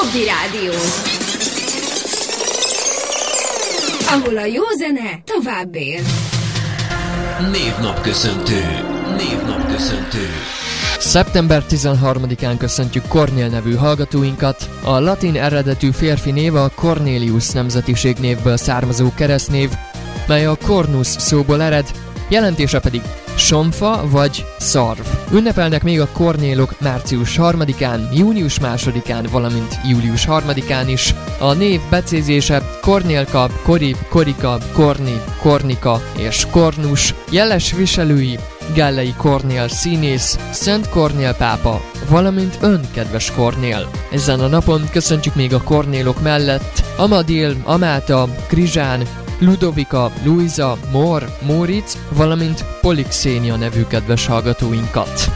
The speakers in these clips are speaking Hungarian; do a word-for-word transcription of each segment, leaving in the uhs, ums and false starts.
Hobby Rádió, ahol a jó zene tovább él. Névnapköszöntő. Névnapköszöntő. szeptember tizenharmadikán köszöntjük Kornél nevű hallgatóinkat. A latin eredetű férfi név a Cornelius nemzetiségnévből származó keresztnév, mely a cornus szóból ered, jelentése pedig somfa vagy szarv. Ünnepelnek még a kornélok március harmadikán, június másodikán, valamint július harmadikán is. A név becézése Kornélka, Korib, Korika, Korni, Kornika és Kornus. Jeles viselői Gellei Kornél színész, Szent Kornél pápa, valamint ön, kedves Kornél. Ezen a napon köszöntjük még a kornélok mellett Amadil, Amáta, Krizsán, Ludovika, Luisa, Mor, Móricz, valamint Polixénia nevű kedves hallgatóinkat.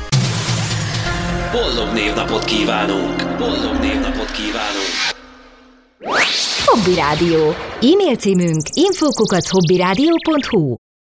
Boldog névnapot kívánunk! Boldog névnapot kívánunk! Hobby Rádió. E-mail címünk info kukac hobbyradio pont hu.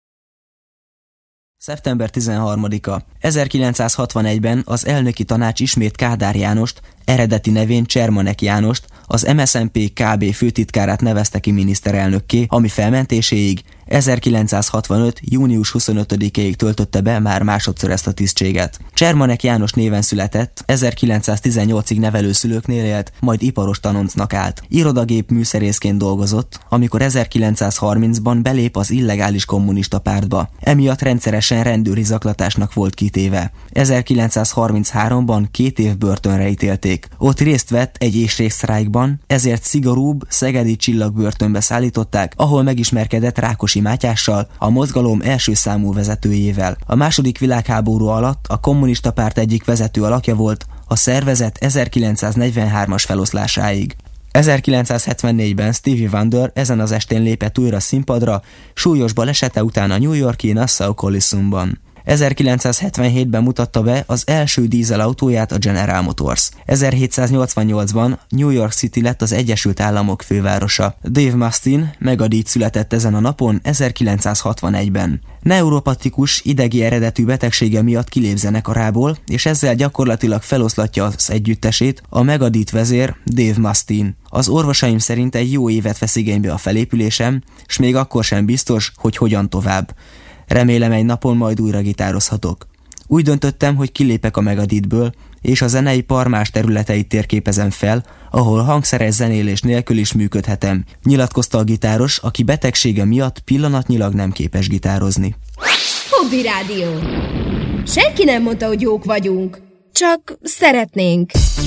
szeptember tizenharmadika. ezerkilencszázhatvanegyben az elnöki tanács ismét Kádár Jánost, eredeti nevén Csermanek Jánost, az em es zé en pé ká bé főtitkárát nevezte ki miniszterelnökké, ami felmentéséig ezerkilencszázhatvanöt. június huszonötödikéig töltötte be már másodszor ezt a tisztséget. Csermanek János néven született, ezerkilencszáztizennyolcig nevelőszülőknél élt, majd iparos tanoncnak állt. Irodagép műszerészként dolgozott, amikor ezerkilencszázharmincban belép az illegális kommunista pártba. Emiatt rendszeresen rendőri zaklatásnak volt kitéve. ezerkilencszázharminchárom-ban két év börtönre ítélték. Ott részt vett egy éhségsztrájkban, ezért szigorúbb szegedi csillagbörtönbe szállították, ahol megismerkedett Rákosi Mátyással, a mozgalom első számú vezetőjével. A második világháború alatt a kommunista párt egyik vezető alakja volt, a szervezet ezerkilencszáznegyvenhármas feloszlásáig. ezerkilencszázhetvennégyben Stevie Wonder ezen az estén lépett újra színpadra, súlyos balesete után a New York-i Nassau Coliseumban. ezerkilencszázhetvenhétben mutatta be az első dízelautóját a General Motors. ezerhétszáznyolcvannyolcban New York City lett az Egyesült Államok fővárosa. Dave Mustaine megadíj született ezen a napon ezerkilencszázhatvanegyben. Neuropatikus, idegi eredetű betegsége miatt kilép zenekarából, és ezzel gyakorlatilag feloszlatja az együttesét a megadíjt vezér Dave Mustaine. Az orvosaim szerint egy jó évet vesz igénybe a felépülésem, s még akkor sem biztos, hogy hogyan tovább. Remélem, egy napon majd újra gitározhatok. Úgy döntöttem, hogy kilépek a Megadithből, és a zeneipar más területeit térképezem fel, ahol hangszeres zenélés nélkül is működhetem, nyilatkozta a gitáros, aki betegsége miatt pillanatnyilag nem képes gitározni. Hobby Rádió. Senki nem mondta, hogy jók vagyunk, csak szeretnénk.